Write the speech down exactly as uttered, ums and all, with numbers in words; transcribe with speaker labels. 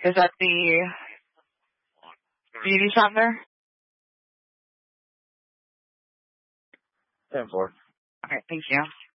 Speaker 1: Is that the beauty shop there?
Speaker 2: ten four.
Speaker 1: Okay, thank you.